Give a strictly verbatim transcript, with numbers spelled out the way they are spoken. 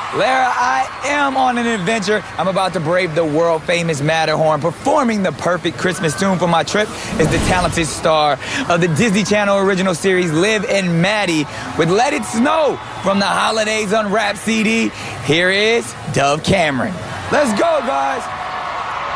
Lara, I am on an adventure. I'm about to brave the world-famous Matterhorn. Performing the perfect Christmas tune for my trip is the talented star of the Disney Channel original series Liv and Maddie with Let It Snow from the Holidays Unwrapped C D. Here is Dove Cameron. Let's go, guys.